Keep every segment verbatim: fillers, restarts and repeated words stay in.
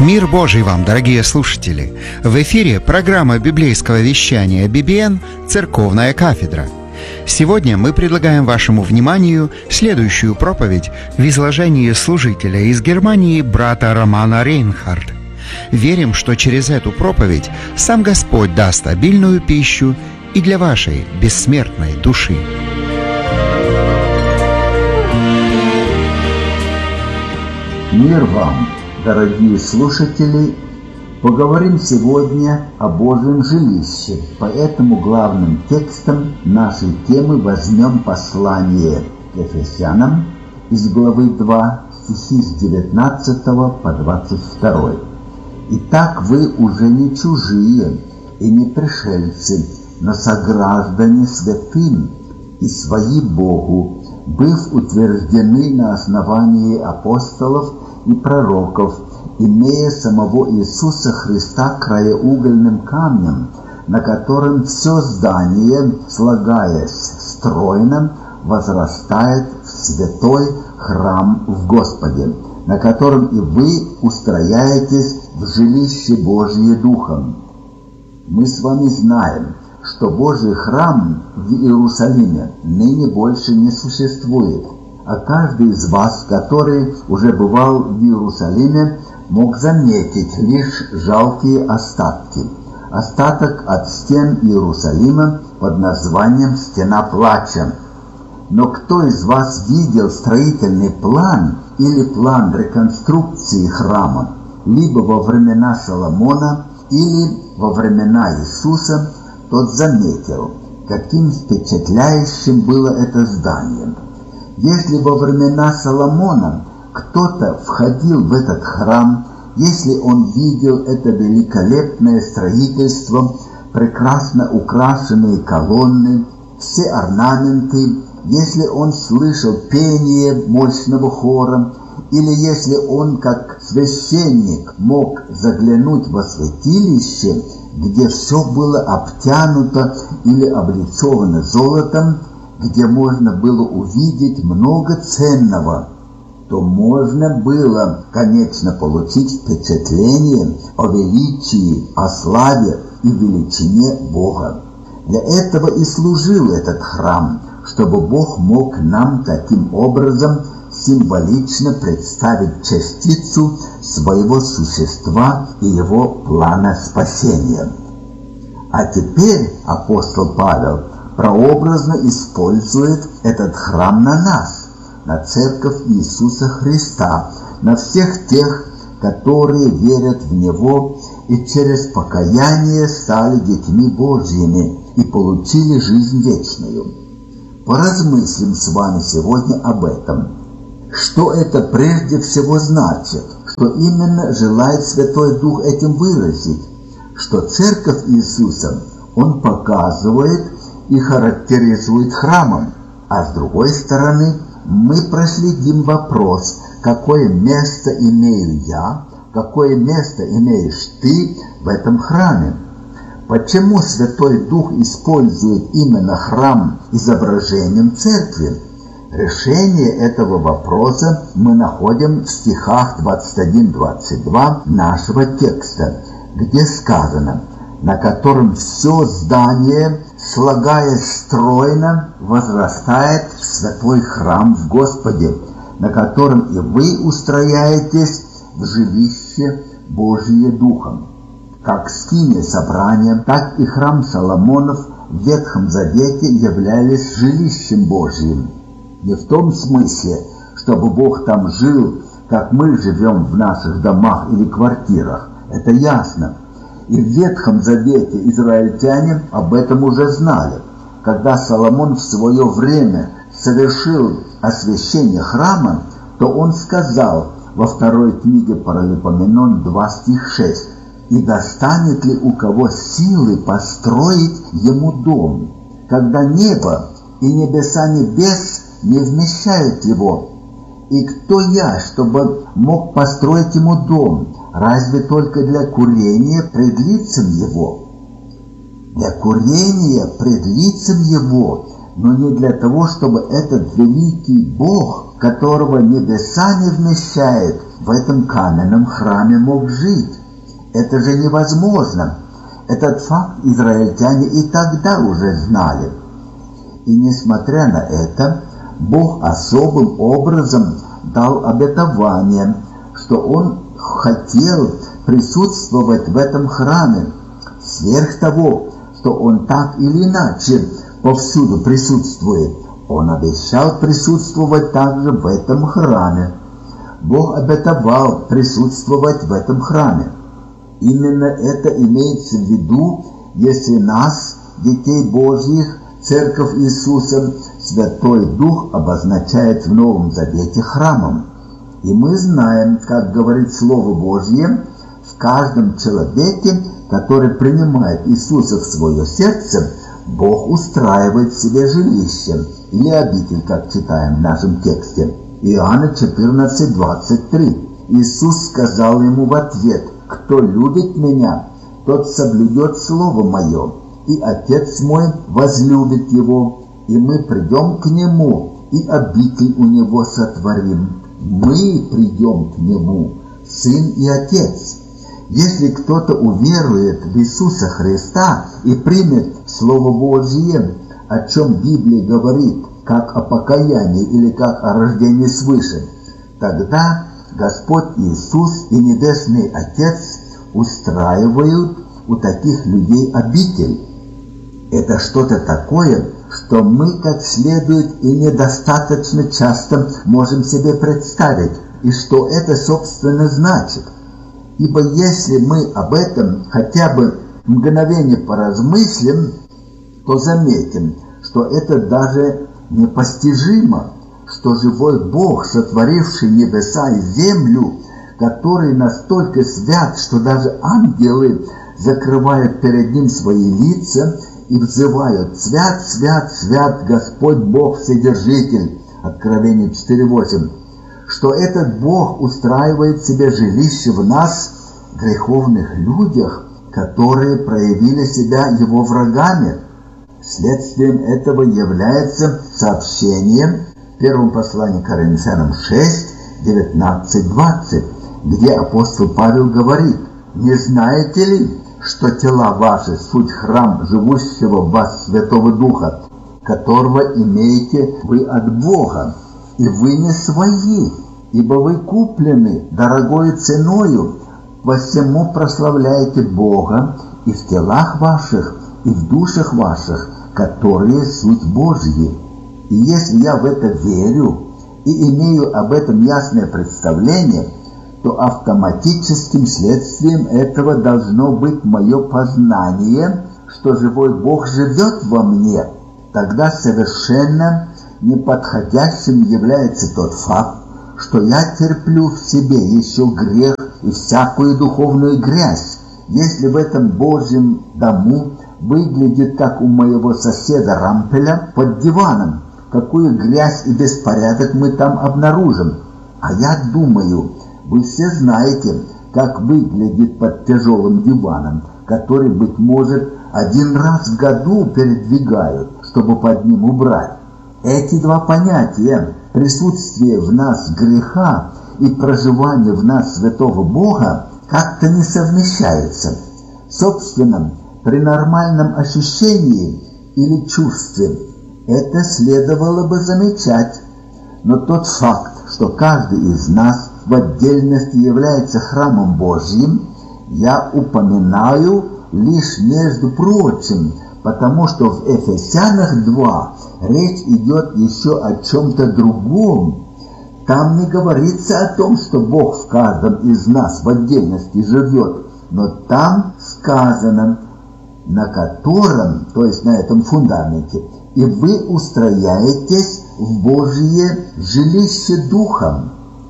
Мир Божий вам, дорогие слушатели! В эфире программа библейского вещания би би эн «Церковная кафедра». Сегодня мы предлагаем вашему вниманию следующую проповедь в изложении служителя из Германии брата Романа Рейнхард. Верим, что через эту проповедь сам Господь даст обильную пищу и для вашей бессмертной души. Мир вам, дорогие слушатели! Поговорим сегодня о Божьем жилище, поэтому главным текстом нашей темы возьмем послание к Ефесянам из главы два, стихи с девятнадцатого по двадцать второй. «Итак, вы уже не чужие и не пришельцы, но сограждане святым и свои Богу, быв утверждены на основании апостолов и пророков, имея самого Иисуса Христа краеугольным камнем, на котором все здание, слагаясь стройно, возрастает в святой храм в Господе, на котором и вы устрояетесь в жилище Божие Духом». Мы с вами знаем, что Божий храм в Иерусалиме ныне больше не существует, а каждый из вас, который уже бывал в Иерусалиме, мог заметить лишь жалкие остатки. Остаток от стен Иерусалима под названием «Стена плача». Но кто из вас видел строительный план или план реконструкции храма, либо во времена Соломона, или во времена Иисуса, тот заметил, каким впечатляющим было это здание. Если во времена Соломона кто-то входил в этот храм, если он видел это великолепное строительство, прекрасно украшенные колонны, все орнаменты, если он слышал пение мощного хора, или если он, как священник, мог заглянуть во святилище, где все было обтянуто или облицовано золотом, где можно было увидеть много ценного, то можно было, конечно, получить впечатление о величии, о славе и величине Бога. Для этого и служил этот храм, чтобы Бог мог нам таким образом символично представить частицу своего существа и его плана спасения. А теперь апостол Павел прообразно использует этот храм на нас, на церковь Иисуса Христа, на всех тех, которые верят в Него и через покаяние стали детьми Божьими и получили жизнь вечную. Поразмыслим с вами сегодня об этом. Что это прежде всего значит? Что именно желает Святой Дух этим выразить? Что церковь Иисуса Он показывает и характеризует храмом, а с другой стороны мы проследим вопрос, какое место имею я, какое место имеешь ты в этом храме. Почему Святой Дух использует именно храм изображением церкви? Решение этого вопроса мы находим в стихах двадцать один двадцать два нашего текста, где сказано: «На котором все здание, слагаясь стройно, возрастает в святой храм в Господе, на котором и вы устрояетесь в жилище Божие Духом». Как скиния собрания, так и храм Соломонов в Ветхом Завете являлись жилищем Божьим. Не в том смысле, чтобы Бог там жил, как мы живем в наших домах или квартирах. Это ясно. И в Ветхом Завете израильтяне об этом уже знали. Когда Соломон в свое время совершил освящение храма, то он сказал во второй книге Паралипоменон два стих шесть: «И достанет ли у кого силы построить ему дом, когда небо и небеса небес не вмещают его? И кто я, чтобы мог построить ему дом, разве только для курения пред лицем его?» Для курения пред лицем его, но не для того, чтобы этот великий Бог, которого небеса не вмещает, в этом каменном храме мог жить? Это же невозможно. Этот факт израильтяне и тогда уже знали. И несмотря на это, Бог особым образом дал обетование, что Он хотел присутствовать в этом храме, сверх того, что Он так или иначе повсюду присутствует. Он обещал присутствовать также в этом храме. Бог обетовал присутствовать в этом храме. Именно это имеется в виду, если нас, детей Божьих, Церковь Иисуса, Святой Дух обозначает в Новом Завете храмом. И мы знаем, как говорит Слово Божье, в каждом человеке, который принимает Иисуса в свое сердце, Бог устраивает себе жилище, или обитель, как читаем в нашем тексте. Иоанна четырнадцать, двадцать три. Иисус сказал ему в ответ: «Кто любит Меня, тот соблюдет Слово Мое, и Отец Мой возлюбит его, и мы придем к Нему, и обитель у Него сотворим». Мы придем к Нему, Сын и Отец. Если кто-то уверует в Иисуса Христа и примет Слово Божье, о чем Библия говорит, как о покаянии или как о рождении свыше, тогда Господь Иисус и Небесный Отец устраивают у таких людей обитель. Это что-то такое, что мы как следует и недостаточно часто можем себе представить, и что это, собственно, значит. Ибо если мы об этом хотя бы мгновение поразмыслим, то заметим, что это даже непостижимо, что живой Бог, сотворивший небеса и землю, который настолько свят, что даже ангелы закрывают перед Ним свои лица и взывают: «Свят, свят, свят Господь Бог Вседержитель». Откровение четыре восемь. Что этот Бог устраивает себе жилище в нас, греховных людях, которые проявили себя Его врагами. Следствием этого является сообщение в первом послании к Коринфянам шесть, девятнадцать, двадцать, где апостол Павел говорит: «Не знаете ли, что тела ваши суть храм живущего в вас Святого Духа, которого имеете вы от Бога, и вы не свои, ибо вы куплены дорогою ценою, во всему прославляете Бога и в телах ваших, и в душах ваших, которые суть Божьи». И если я в это верю и имею об этом ясное представление, то автоматическим следствием этого должно быть мое познание, что живой Бог живет во мне. Тогда совершенно неподходящим является тот факт, что я терплю в себе еще грех и всякую духовную грязь. Если в этом Божьем дому выглядит, как у моего соседа Рампеля под диваном, какую грязь и беспорядок мы там обнаружим. А я думаю, вы все знаете, как выглядит под тяжелым диваном, который, быть может, один раз в году передвигают, чтобы под ним убрать. Эти два понятия, присутствие в нас греха и проживание в нас святого Бога, как-то не совмещаются. Собственно, при нормальном ощущении или чувстве это следовало бы замечать. Но тот факт, что каждый из нас в отдельности является храмом Божьим, я упоминаю лишь между прочим, потому что в Ефесянах два речь идет еще о чем-то другом. Там не говорится о том, что Бог в каждом из нас в отдельности живет, но там сказано: на котором, то есть на этом фундаменте, и вы устрояетесь в Божье жилище Духом.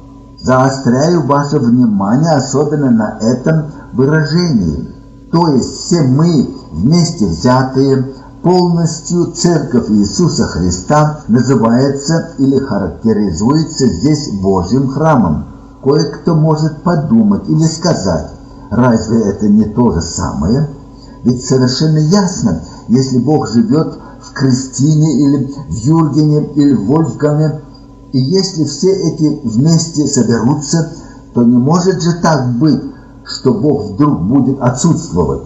Заостряю ваше внимание особенно на этом выражении. То есть все мы, вместе взятые, полностью Церковь Иисуса Христа называется или характеризуется здесь Божьим храмом. Кое-кто может подумать или сказать: разве это не то же самое? Ведь совершенно ясно, если Бог живет в Кристине или в Юргене или в Вольфгане, и если все эти вместе соберутся, то не может же так быть, что Бог вдруг будет отсутствовать.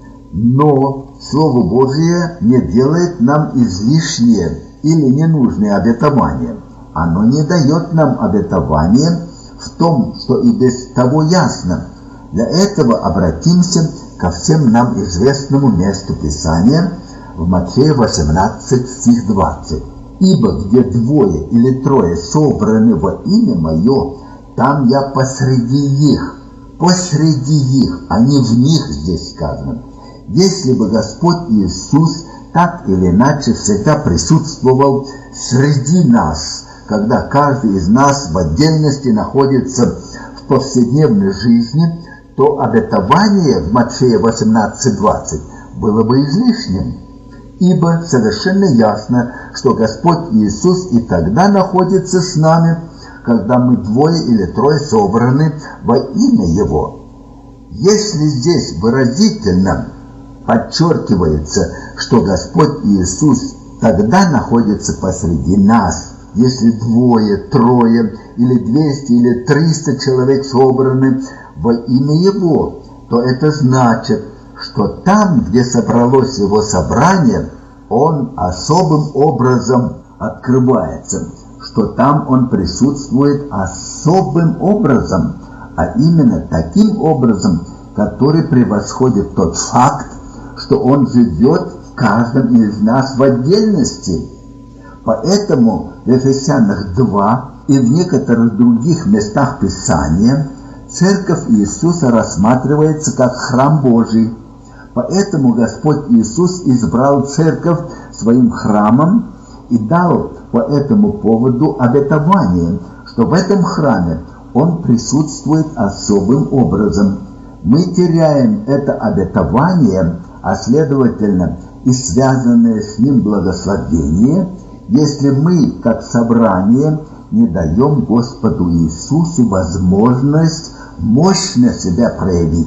Но Слово Божие не делает нам излишние или ненужные обетования. Оно не дает нам обетования в том, что и без того ясно. Для этого обратимся ко всем нам известному месту Писания в Матфея восемнадцать, стих двадцать. «Ибо где двое или трое собраны во имя Мое, там Я посреди их». Посреди их, а не в них здесь сказано. Если бы Господь Иисус так или иначе всегда присутствовал среди нас, когда каждый из нас в отдельности находится в повседневной жизни, то обетование в Матфея восемнадцать двадцать было бы излишним. Ибо совершенно ясно, что Господь Иисус и тогда находится с нами, когда мы двое или трое собраны во имя Его. Если здесь выразительно подчеркивается, что Господь Иисус тогда находится посреди нас, если двое, трое или двести или триста человек собраны во имя Его, то это значит, что там, где собралось Его собрание, Он особым образом открывается, что там Он присутствует особым образом, а именно таким образом, который превосходит тот факт, что Он живет в каждом из нас в отдельности. Поэтому в Ефесянах два и в некоторых других местах Писания Церковь Иисуса рассматривается как храм Божий. Поэтому Господь Иисус избрал Церковь своим храмом и дал по этому поводу обетование, что в этом храме Он присутствует особым образом. Мы теряем это обетование, а следовательно и связанное с ним благословение, если мы, как собрание, не даем Господу Иисусу возможность мощно себя проявить.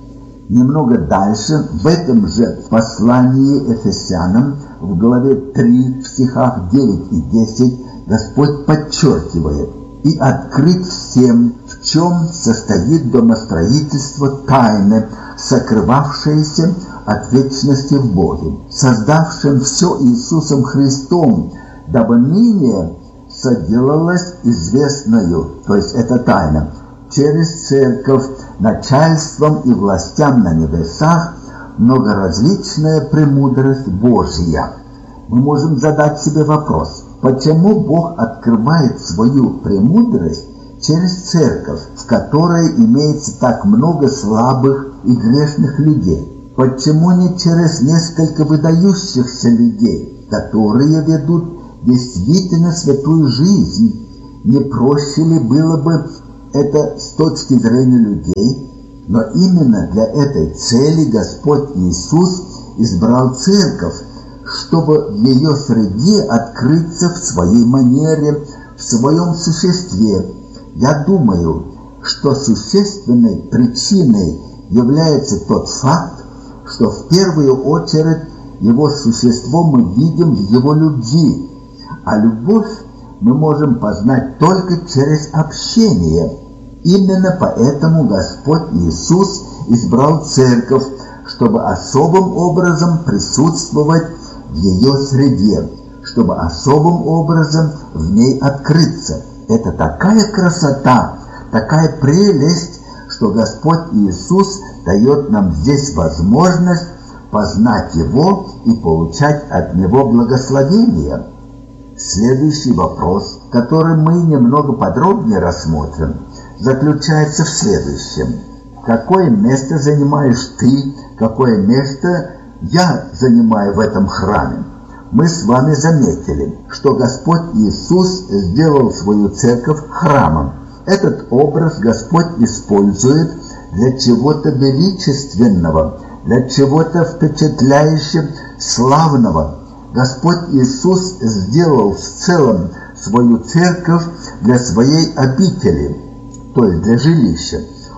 Немного дальше, в этом же послании Ефесянам, в главе три, в стихах девять и десять, Господь подчеркивает: «И открыть всем, в чем состоит домостроительство тайны, сокрывавшееся от вечности в Боге, создавшим все Иисусом Христом, дабы ныне соделалось известною», то есть это тайна, через Церковь, начальством и властям на небесах, многоразличная премудрость Божья. Мы можем задать себе вопрос, почему Бог открывает свою премудрость через Церковь, в которой имеется так много слабых и грешных людей? Почему не через несколько выдающихся людей, которые ведут действительно святую жизнь? Не проще ли было бы это с точки зрения людей? Но именно для этой цели Господь Иисус избрал Церковь, чтобы в ее среде открыться в своей манере, в своем существе. Я думаю, что существенной причиной является тот факт, что в первую очередь Его существо мы видим в Его любви, а любовь мы можем познать только через общение. Именно поэтому Господь Иисус избрал Церковь, чтобы особым образом присутствовать в ее среде, чтобы особым образом в ней открыться. Это такая красота, такая прелесть, что Господь Иисус дает нам здесь возможность познать Его и получать от Него благословение. Следующий вопрос, который мы немного подробнее рассмотрим, заключается в следующем. Какое место занимаешь ты, какое место я занимаю в этом храме? Мы с вами заметили, что Господь Иисус сделал свою церковь храмом. Этот образ Господь использует для чего-то величественного, для чего-то впечатляющего, славного. Господь Иисус сделал в целом свою церковь для своей обители, то есть для жилища.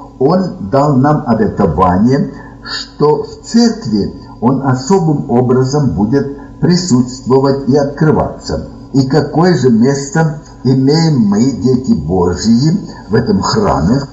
Он дал нам обетование, что в церкви Он особым образом будет присутствовать и открываться. И какое же место имеем мы, дети Божьи, в этом храме?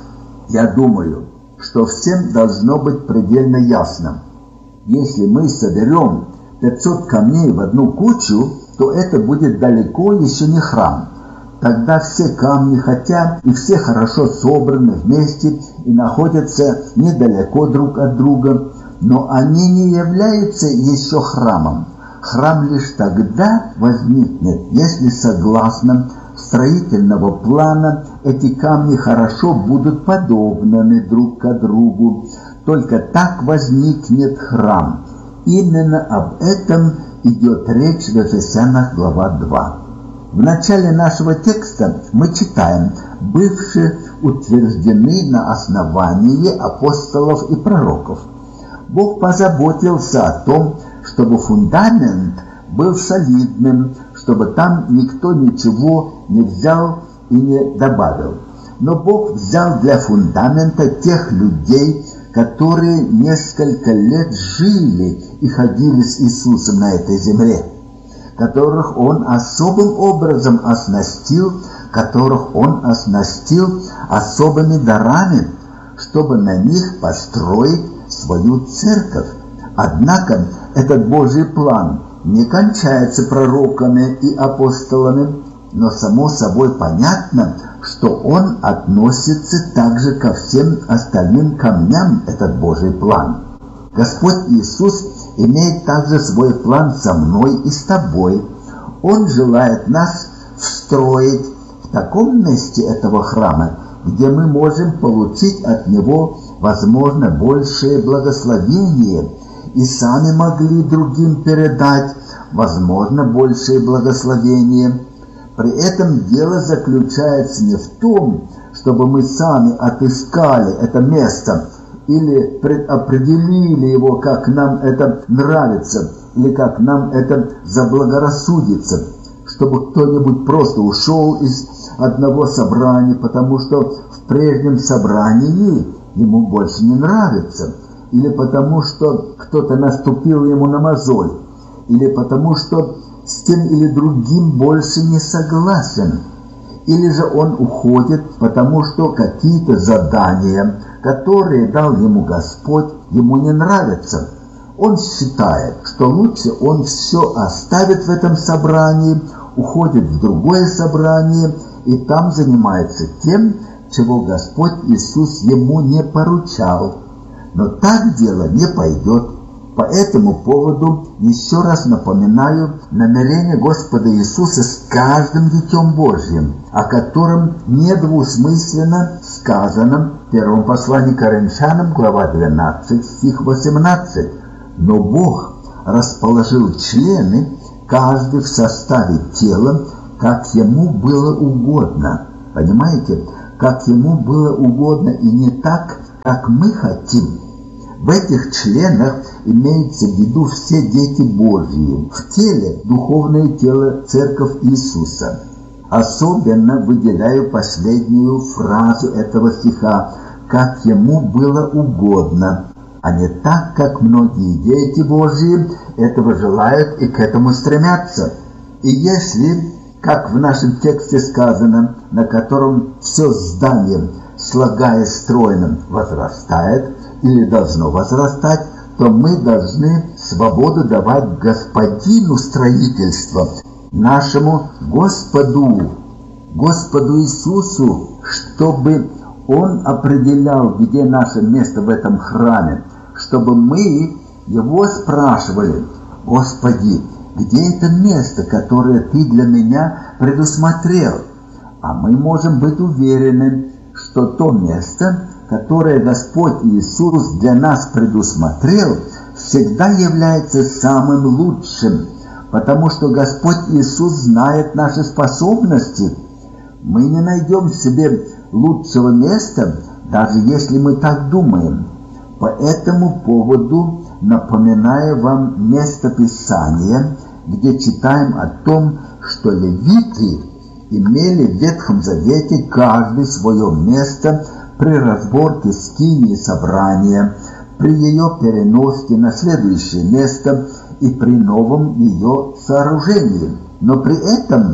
Я думаю, что всем должно быть предельно ясно. Если мы соберем пятьсот камней в одну кучу, то это будет далеко еще не храм. Тогда все камни, хотя и все хорошо собраны вместе и находятся недалеко друг от друга, но они не являются еще храмом. Храм лишь тогда возникнет, если согласно строительного плана эти камни хорошо будут подобраны друг к другу. Только так возникнет храм. Именно об этом идет речь в Ефесянах глава два. В начале нашего текста мы читаем: «бывшие утверждены на основании апостолов и пророков». Бог позаботился о том, чтобы фундамент был солидным, чтобы там никто ничего не взял и не добавил. Но Бог взял для фундамента тех людей, которые несколько лет жили и ходили с Иисусом на этой земле, которых Он особым образом оснастил, которых Он оснастил особыми дарами, чтобы на них построить свою церковь. Однако этот Божий план не кончается пророками и апостолами, но само собой понятно, что он относится также ко всем остальным камням, этот Божий план. Господь Иисус имеет также свой план со мной и с тобой. Он желает нас встроить в таком месте этого храма, где мы можем получить от Него, возможно, большее благословение и сами могли другим передать, возможно, большее благословение. При этом дело заключается не в том, чтобы мы сами отыскали это место или предопределили его, как нам это нравится, или как нам это заблагорассудится, чтобы кто-нибудь просто ушел из одного собрания, потому что в прежнем собрании ему больше не нравится, или потому что кто-то наступил ему на мозоль, или потому что с тем или другим больше не согласен, или же он уходит, потому что какие-то задания, которые дал ему Господь, ему не нравятся. Он считает, что лучше он все оставит в этом собрании, уходит в другое собрание и там занимается тем, чего Господь Иисус ему не поручал. Но так дело не пойдет. По этому поводу еще раз напоминаю намерение Господа Иисуса с каждым Детем Божьим, о котором недвусмысленно сказано в первом послании к Коринфянам, глава двенадцать, стих восемнадцать. «Но Бог расположил члены, каждый в составе тела, как Ему было угодно». Понимаете? Как Ему было угодно и не так, как мы хотим. В этих членах имеется в виду все дети Божьи, в теле духовное тело Церковь Иисуса. Особенно выделяю последнюю фразу этого стиха: «как Ему было угодно», а не так, как многие дети Божьи этого желают и к этому стремятся. И если, как в нашем тексте сказано, на котором все здание, слагаясь стройным, возрастает или должно возрастать, то мы должны свободу давать Господину строительства, нашему Господу, Господу Иисусу, чтобы Он определял, где наше место в этом храме, чтобы мы Его спрашивали: «Господи, где это место, которое Ты для меня предусмотрел?» А мы можем быть уверены, что то место, которое Господь Иисус для нас предусмотрел, всегда является самым лучшим, потому что Господь Иисус знает наши способности. Мы не найдем себе лучшего места, даже если мы так думаем. По этому поводу напоминаю вам место Писания, где читаем о том, что левиты имели в Ветхом Завете каждый свое место при разборке скинии собрания, при ее переноске на следующее место и при новом ее сооружении. Но при этом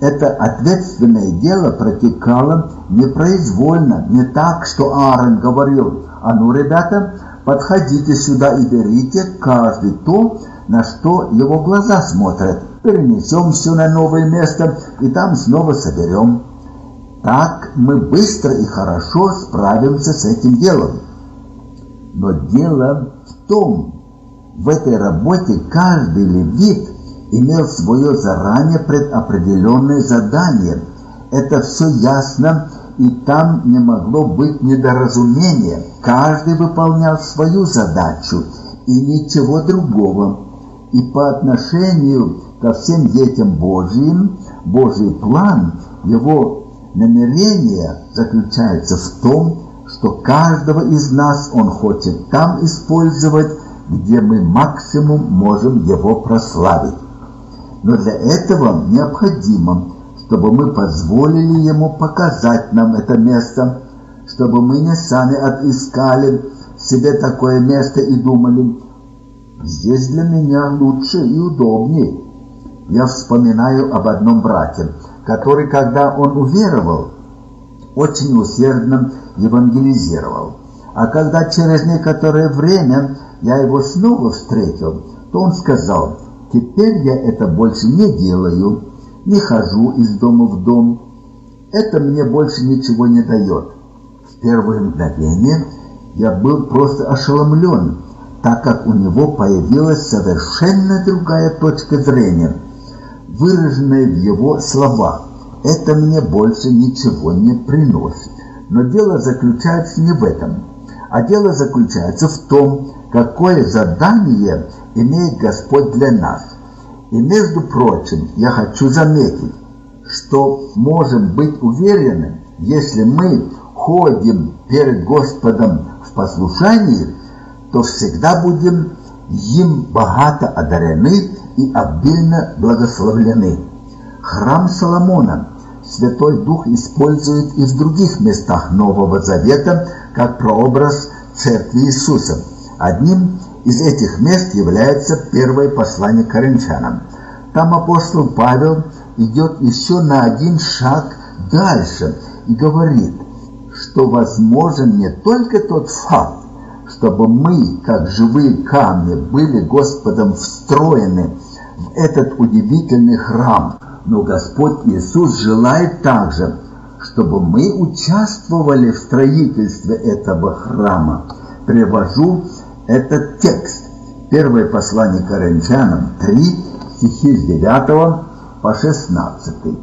это ответственное дело протекало непроизвольно, не так, что Аарон говорил: а ну, ребята, подходите сюда и берите каждый то, на что его глаза смотрят. Перенесем все на новое место и там снова соберем. Так мы быстро и хорошо справимся с этим делом. Но дело в том, в этой работе каждый левит имел свое заранее предопределенное задание. Это все ясно, и там не могло быть недоразумения. Каждый выполнял свою задачу и ничего другого. И по отношению ко всем детям Божьим, Божий план, его намерение заключается в том, что каждого из нас Он хочет там использовать, где мы максимум можем Его прославить. Но для этого необходимо, чтобы мы позволили Ему показать нам это место, чтобы мы не сами отыскали себе такое место и думали: здесь для меня лучше и удобнее. Я вспоминаю об одном брате, который, когда он уверовал, очень усердно евангелизировал. А когда через некоторое время я его снова встретил, то он сказал: теперь я это больше не делаю, не хожу из дома в дом. Это мне больше ничего не дает. В первое мгновение я был просто ошеломлен, так как у него появилась совершенно другая точка зрения, выраженная в его словах. Это мне больше ничего не приносит. Но дело заключается не в этом, а дело заключается в том, какое задание имеет Господь для нас. И, между прочим, я хочу заметить, что можем быть уверены, если мы ходим перед Господом в послушании, то всегда будем им богато одарены и обильно благословлены. Храм Соломона Святой Дух использует и в других местах Нового Завета как прообраз Церкви Иисуса. Одним из этих мест является первое послание к Коринфянам. Там апостол Павел идет еще на один шаг дальше и говорит, что возможен не только тот факт, чтобы мы, как живые камни, были Господом встроены в этот удивительный храм, но Господь Иисус желает также, чтобы мы участвовали в строительстве этого храма. Привожу этот текст. Первое послание к Коринфянам три, стихи с девятого по шестнадцатый.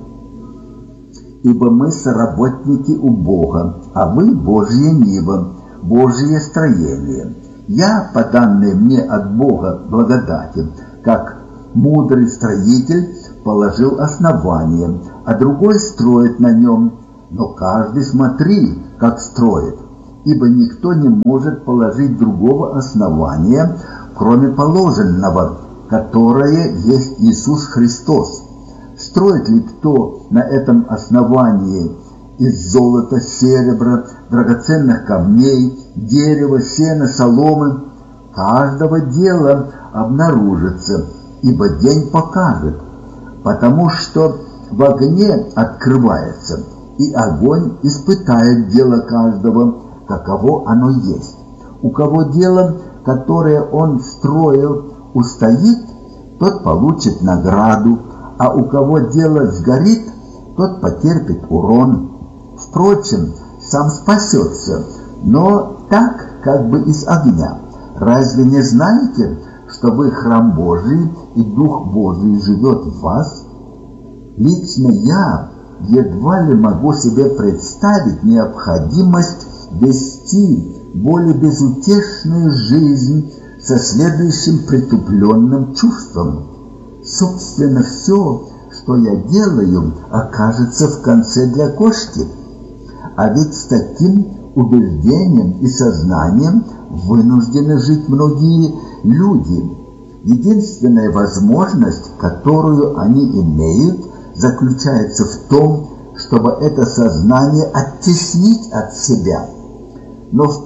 «Ибо мы соработники у Бога, а вы Божье ниво, Божье строение. Я, по данной мне от Бога благодати, как мудрый строитель, положил основание, а другой строит на нем. Но каждый смотри, как строит, ибо никто не может положить другого основания, кроме положенного, которое есть Иисус Христос. Строит ли кто на этом основании из золота, серебра, драгоценных камней, дерева, сена, соломы? Каждого дела обнаружится, ибо день покажет, потому что в огне открывается, и огонь испытает дело каждого, каково оно есть. У кого дело, которое он строил, устоит, тот получит награду, а у кого дело сгорит, тот потерпит урон. Впрочем, сам спасется, но так, как бы из огня. Разве не знаете, что вы храм Божий, и Дух Божий живет в вас? Лично я едва ли могу себе представить необходимость вести более безутешную жизнь со следующим притупленным чувством. Собственно, все, что я делаю, окажется в конце для кошки. А ведь с таким убеждением и сознанием вынуждены жить многие люди. Единственная возможность, которую они имеют, заключается в том, чтобы это сознание оттеснить от себя. Но в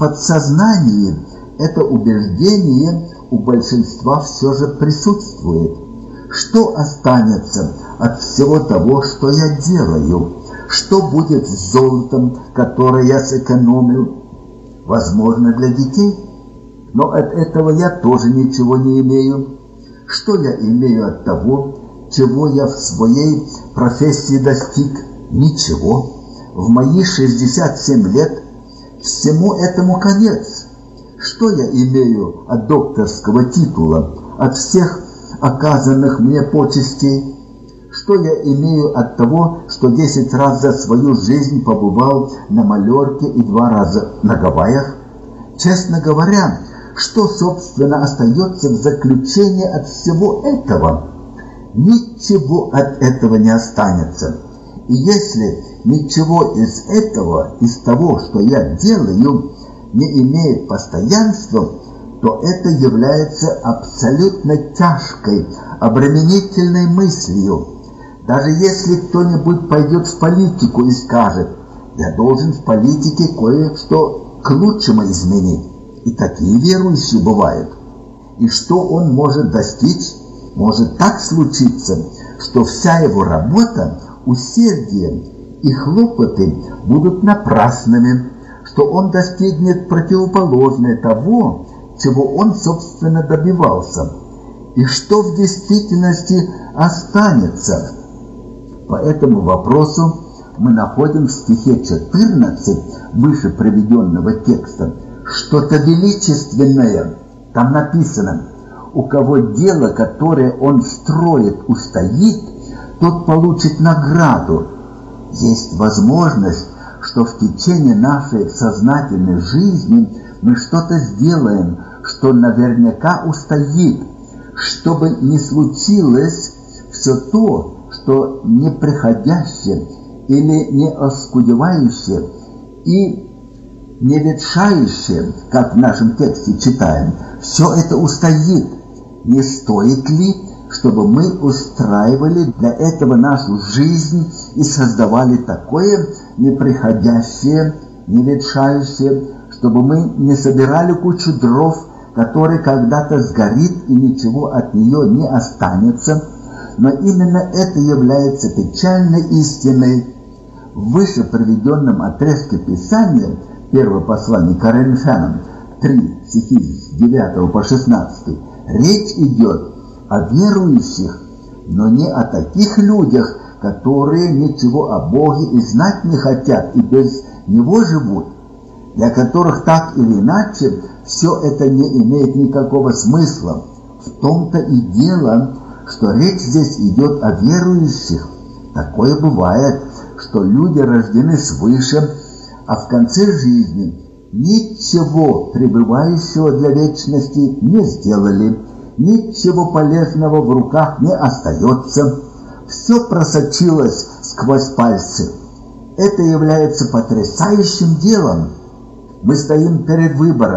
подсознании это убеждение у большинства все же присутствует. Что останется от всего того, что я делаю? Что будет с золотом, которое я сэкономил? Возможно, для детей, но от этого я тоже ничего не имею. Что я имею от того, чего я в своей профессии достиг? Ничего. В мои шестьдесят семь лет всему этому конец. Что я имею от докторского титула, от всех оказанных мне почестей? Что я имею от того, что десять раз за свою жизнь побывал на Майорке и два раза на Гавайях? Честно говоря, что, собственно, остается в заключение от всего этого? Ничего от этого не останется. И если ничего из этого, из того, что я делаю, не имеет постоянства, то это является абсолютно тяжкой, обременительной мыслью. Даже если кто-нибудь пойдет в политику и скажет: я должен в политике кое-что к лучшему изменить. И такие верующие бывают. И что он может достичь? Может так случиться, что вся его работа, усердие и хлопоты будут напрасными, что он достигнет противоположное того, чего он, собственно, добивался. И что в действительности останется? По этому вопросу мы находим в стихе четырнадцать выше приведенного текста что-то величественное. Там написано: у кого дело, которое он строит, устоит, тот получит награду. Есть возможность, что в течение нашей сознательной жизни мы что-то сделаем, что наверняка устоит. Что бы ни случилось, все то, что неприходящее или не оскудевающее и не ветшающее, как в нашем тексте читаем, все это устоит. Не стоит ли, чтобы мы устраивали для этого нашу жизнь и создавали такое неприходящее, не ветшающее, чтобы мы не собирали кучу дров, которые когда-то сгорит и ничего от нее не останется? Но именно это является печальной истиной. В выше приведенном отрезке Писания, первое послание к Коринфянам, три стихи с девятого по шестнадцатый, речь идет о верующих, но не о таких людях, которые ничего о Боге и знать не хотят и без Него живут, для которых так или иначе все это не имеет никакого смысла. В том-то и дело, что речь здесь идет о верующих. Такое бывает, что люди рождены свыше, а в конце жизни ничего пребывающего для вечности не сделали, ничего полезного в руках не остается, все просочилось сквозь пальцы. Это является потрясающим делом. Мы стоим перед выбором.